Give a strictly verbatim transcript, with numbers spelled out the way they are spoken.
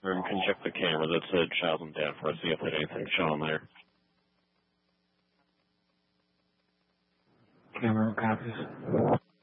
Or you can check the camera that said child and dad for us, see if there's anything showing there. Camera copies.